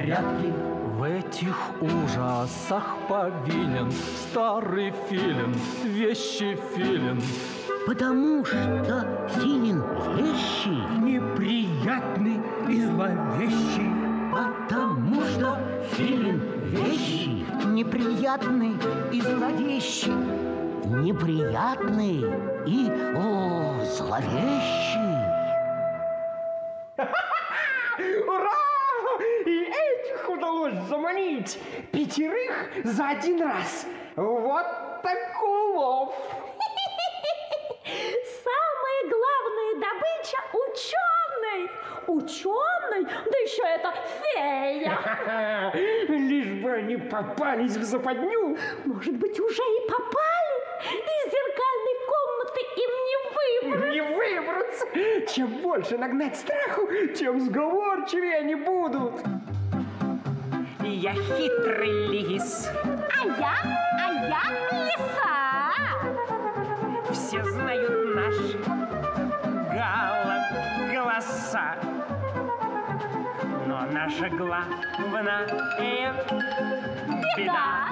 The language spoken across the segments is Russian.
порядке. В этих ужасах повинен старый филин, вещий филин. Потому что филин вещий, Неприятный и зловещий. потому что филин вещий, Неприятный и зловещий. неприятный и зловещий. Ура! И этих удалось заманить 5 за один раз. Вот такой улов. Самая главная добыча ученый. Ученый? Да еще это фея. Лишь бы они попались в западню. Может быть, уже и попали? Из зеркальной комнаты им не выбраться. Не выбраться. Чем больше нагнать страху, тем сговорчивее они будут. Я хитрый лис. А я лиса. Все знают наш голоса. Но наша главная беда,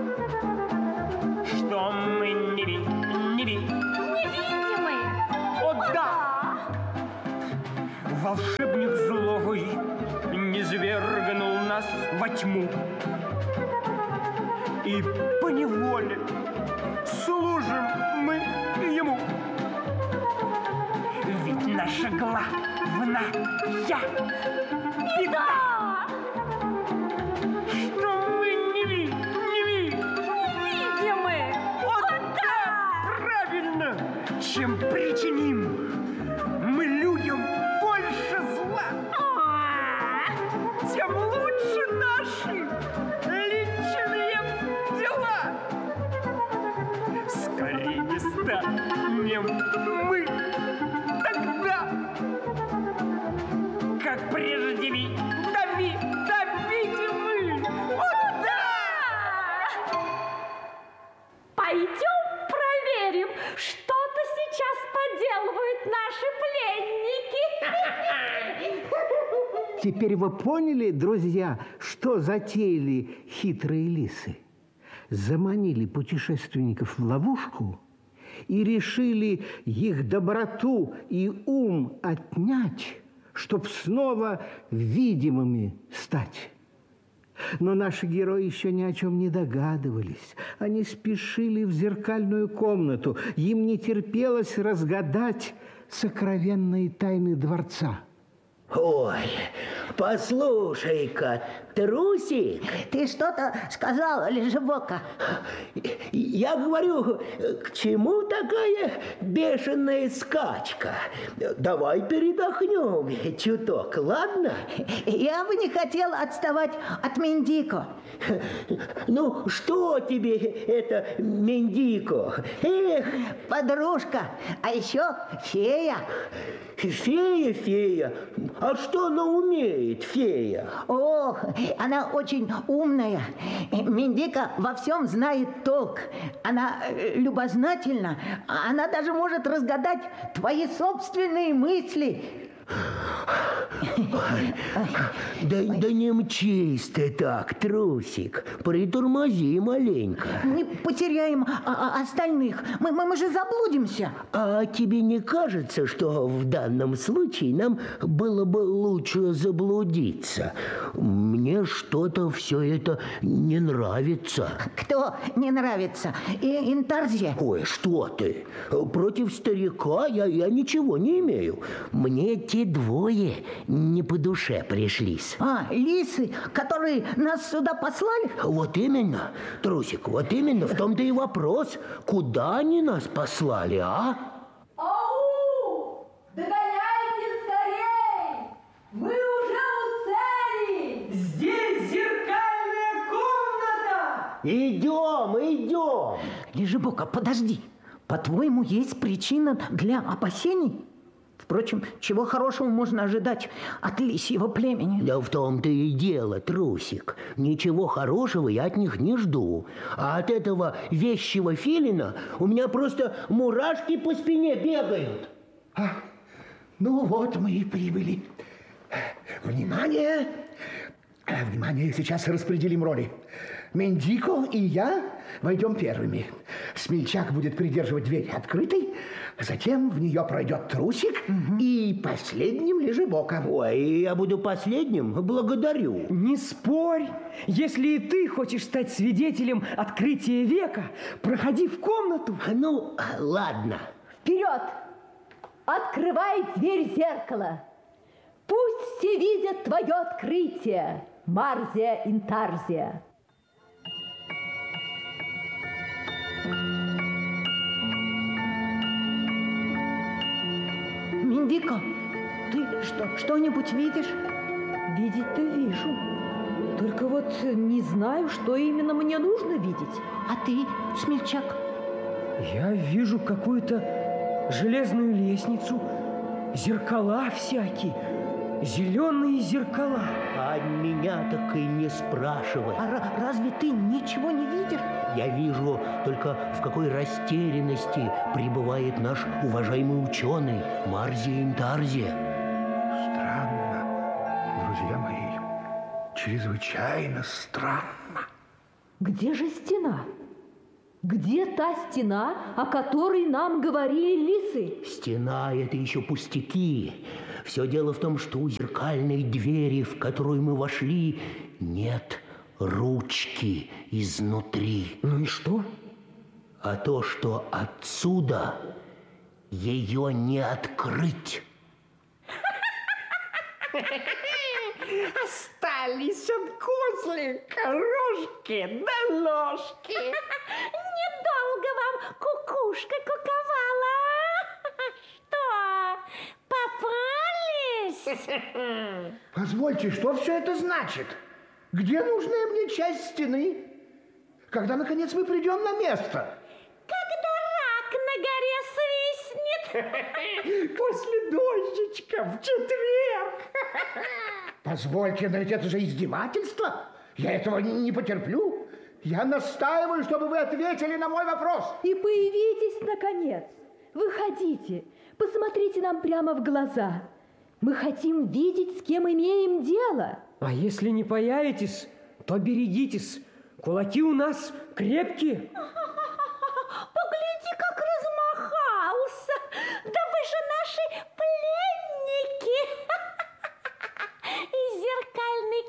что мы невидимые. О, да! Волшебник злой низвергнул нас во тьму. И поневоле служим мы ему. Ведь наша главная беда, что мы невидимы. Вот да! Правильно! Чем причиним мы людям больше зла, тем лучше наши личные дела. Скорее станем мы тогда, как прежде видимы. Вот да! Пойдем проверим, что-то сейчас поделывают наши пленники. Теперь вы поняли, друзья, что затеяли хитрые лисы? Заманили путешественников в ловушку и решили их доброту и ум отнять, чтоб снова видимыми стать. Но наши герои еще ни о чем не догадывались. Они спешили в зеркальную комнату. Им не терпелось разгадать сокровенные тайны дворца. Ой, послушай-ка, Трусик. Ты что-то сказала, Лежебока? Я говорю, к чему такая бешеная скачка? Давай передохнем чуток, ладно? Я бы не хотела отставать от Мендико. Ну, что тебе это Мендико? Эх, Подружка, а еще фея. Фея. А что она умеет, фея? Ох, она очень умная. Мендика во всем знает толк. Она любознательна. Она даже может разгадать твои собственные мысли. Да не мчись ты так, Трусик. Притормози маленько. Не потеряем остальных. Мы же заблудимся. А тебе не кажется, что в данном случае нам было бы лучше заблудиться? Мне что-то все это не нравится. Кто не нравится? Интарзия? Ой, что ты? Против старика я ничего не имею. Мне те двое не по душе пришлись. Лисы, которые нас сюда послали? Вот именно, Трусик, вот именно, в том-то и вопрос. Куда они нас послали, а? Ау! Догоняйте скорей! Мы уже у цели! Здесь зеркальная комната! Идем! Лежебока, подожди. По-твоему, есть причина для опасений? Впрочем, чего хорошего можно ожидать от лисьего племени? Да в том-то и дело, Трусик. Ничего хорошего я от них не жду. А от этого вещего филина у меня просто мурашки по спине бегают. Ну вот мы и прибыли. Внимание! Внимание, сейчас распределим роли. Мендико и я войдем первыми. Смельчак будет придерживать дверь открытой, затем в нее пройдет Трусик, и последним Лежебока. Ой, я буду последним? Благодарю. Не спорь. Если и ты хочешь стать свидетелем открытия века, проходи в комнату. Ну, ладно. Вперед! Открывай дверь зеркала. Пусть все видят твое открытие, Марзия Интарзия. Мендико, ты что-нибудь видишь? Видеть-то вижу. Только вот не знаю, что именно мне нужно видеть. А ты, Смельчак? Я вижу какую-то железную лестницу, зеркала всякие, зеленые зеркала. А меня так и не спрашивай. А разве ты ничего не видишь? Я вижу только, в какой растерянности пребывает наш уважаемый ученый Марзия Интарзия. Странно, друзья мои, чрезвычайно странно. Где же стена? Где та стена, о которой нам говорили лисы? Стена – это еще пустяки. Все дело в том, что у зеркальной двери, в которую мы вошли, нет ручки изнутри. Ну и что? А то, что отсюда ее не открыть. Остались от козлика рожки да ложки. Недолго вам кукушка куковала. Что, попались? Позвольте, что все это значит? Где нужная мне часть стены? Когда, наконец, мы придем на место? Когда рак на горе свистнет. После дождичка в четверг. Позвольте, но ведь это же издевательство. Я этого не потерплю. Я настаиваю, чтобы вы ответили на мой вопрос. И появитесь, наконец. Выходите, посмотрите нам прямо в глаза. Мы хотим видеть, с кем имеем дело. А если не появитесь, то берегитесь. Кулаки у нас крепкие. Погляди, как размахался. Да вы же наши пленники. Из зеркальной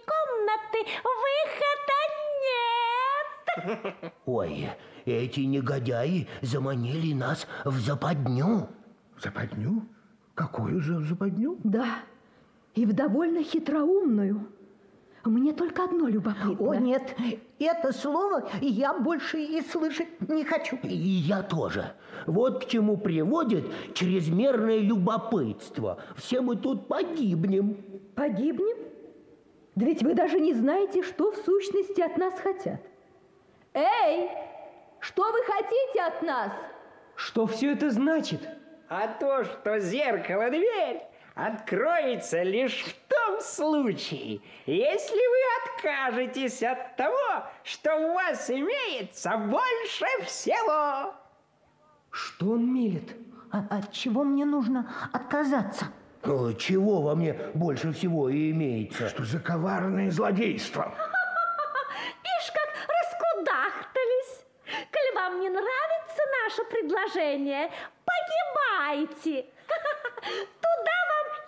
комнаты выхода нет. Ой, эти негодяи заманили нас в западню. Западню? Какую же западню? Да, и в довольно хитроумную. Мне только одно любопытно. О, нет, это слово я больше и слышать не хочу. И я тоже. Вот к чему приводит чрезмерное любопытство. Все мы тут погибнем. Погибнем? Да ведь вы даже не знаете, что в сущности от нас хотят. Эй, что вы хотите от нас? Что все это значит? А то, что зеркало-дверь откроется лишь в том случае, если вы откажетесь от того, что у вас имеется больше всего. Что он мелет? От чего мне нужно отказаться? Чего во мне больше всего имеется? Что за коварное злодейство? Ишь, как раскудахтались. Коль вам не нравится наше предложение, погибайте. Туда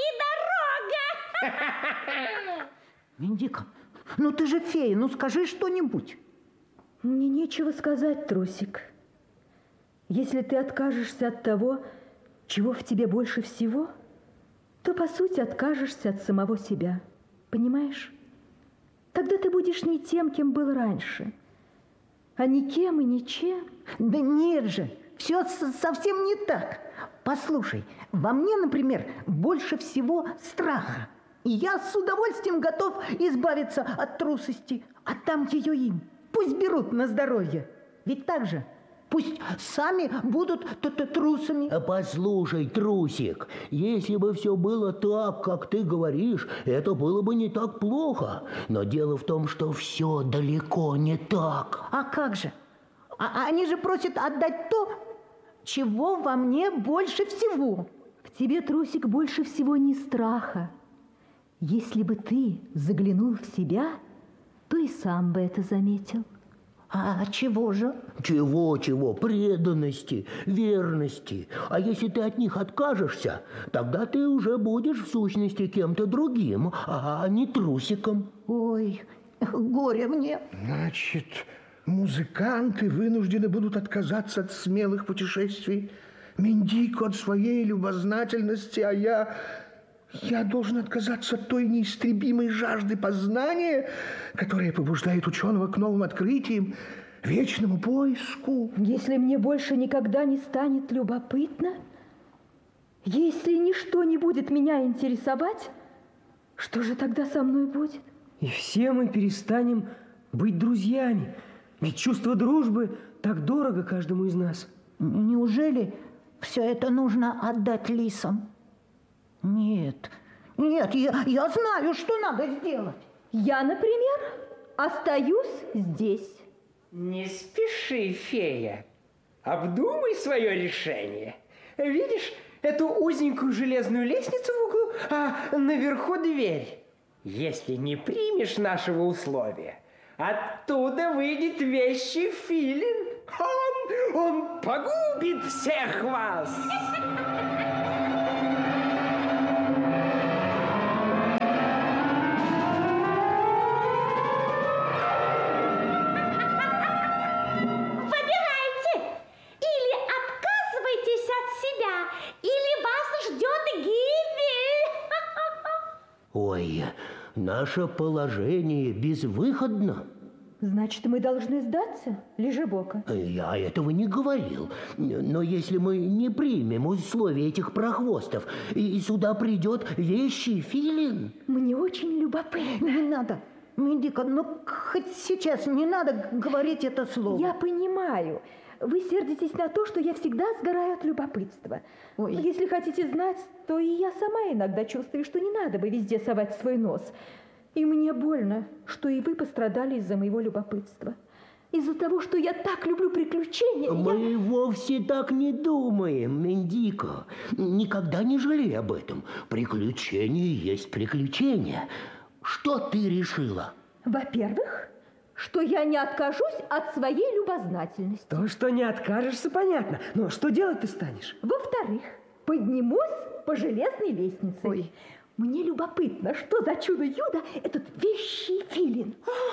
вам и дорога. Мендико, ну ты же фея, ну скажи что-нибудь. Мне нечего сказать, Трусик. Если ты откажешься от того, чего в тебе больше всего, то, по сути, откажешься от самого себя. Понимаешь? Тогда ты будешь не тем, кем был раньше, а никем и ничем. Да нет же, все совсем не так. Послушай, во мне, например, больше всего страха. И я с удовольствием готов избавиться от трусости, отдам ее им. Пусть берут на здоровье. Ведь так же. Пусть сами будут трусами. Послушай, Трусик, если бы все было так, как ты говоришь, это было бы не так плохо. Но дело в том, что все далеко не так. А как же? Они же просят отдать то, чего во мне больше всего. В тебе, Трусик, больше всего не страха, Если бы ты заглянул в себя, то и сам бы это заметил. А чего же? Чего? Преданности, верности. А если ты от них откажешься, тогда ты уже будешь в сущности кем-то другим, а не трусиком. Ой, горе мне. Значит, музыканты вынуждены будут отказаться от смелых путешествий. Мендико от своей любознательности, а я должен отказаться от той неистребимой жажды познания, которая побуждает ученого к новым открытиям, вечному поиску. Если мне больше никогда не станет любопытно, если ничто не будет меня интересовать, что же тогда со мной будет? И все мы перестанем быть друзьями. Ведь чувство дружбы так дорого каждому из нас. Неужели все это нужно отдать лисам? Нет, я знаю, что надо сделать. Я, например, остаюсь здесь. Не спеши, фея. Обдумай свое решение. Видишь эту узенькую железную лестницу в углу, а наверху дверь? Если не примешь нашего условия, оттуда выйдет вещий филин. Он погубит всех вас. Ой, наше положение безвыходно. Значит, мы должны сдаться, Лежебока? Я этого не говорил. Но если мы не примем условия этих прохвостов, и сюда придет вещий филин. Мне очень любопытно. Не надо, Мендико, ну хоть сейчас не надо говорить это слово. Я понимаю. Вы сердитесь на то, что я всегда сгораю от любопытства. Ой. Если хотите знать, то и я сама иногда чувствую, что не надо бы везде совать свой нос. И мне больно, что и вы пострадали из-за моего любопытства. Из-за того, что я так люблю приключения. Мы вовсе так не думаем, Мендико. Никогда не жалей об этом. Приключение есть приключение. Что ты решила? Во-первых, что я не откажусь от своей любознательности. То, что не откажешься, понятно. Но что делать ты станешь? Во-вторых, поднимусь по железной лестнице. Ой. Мне любопытно, что за чудо-юдо этот вещий филин.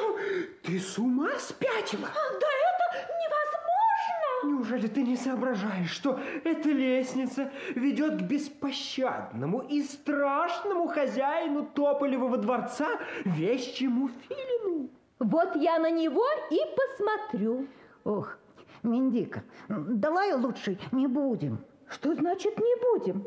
Ты с ума спятила? Да это невозможно! Неужели ты не соображаешь, что эта лестница ведет к беспощадному и страшному хозяину Тополевого дворца, вещему филину? Вот я на него и посмотрю. Ох, Мендико, давай лучше не будем. Что значит не будем?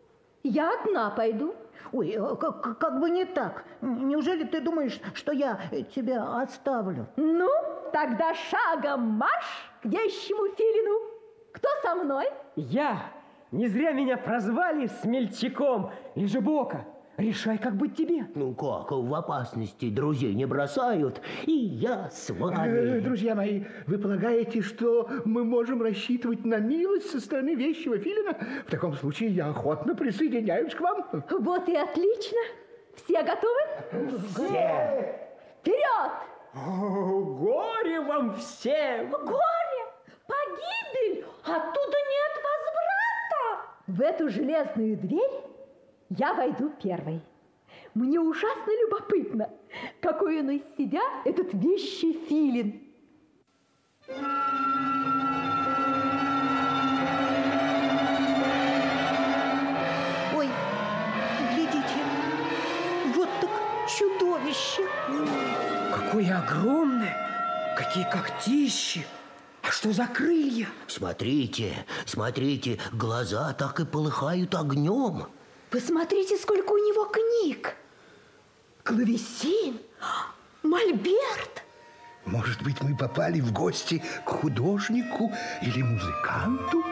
Я одна пойду. Ой, как бы не так. Неужели ты думаешь, что я тебя оставлю? Ну, тогда шагом марш к вещему филину. Кто со мной? Я. Не зря меня прозвали смельчаком. Лежебока, решай, как быть тебе. Ну как, в опасности друзей не бросают, и я с вами. Друзья мои, вы полагаете, что мы можем рассчитывать на милость со стороны вещего филина? В таком случае я охотно присоединяюсь к вам. Вот и отлично. Все готовы? Все. Вперед! О, горе вам всем! Горе! Погибель! Оттуда нет возврата! В эту железную дверь я войду первой. Мне ужасно любопытно, какой он из себя, этот вещий филин. Ой, глядите, вот так чудовище. Какое огромное! Какие когтищи! А что за крылья? Смотрите, смотрите, глаза так и полыхают огнем. Посмотрите, сколько у него книг. Клавесин, мольберт. Может быть, мы попали в гости к художнику или музыканту?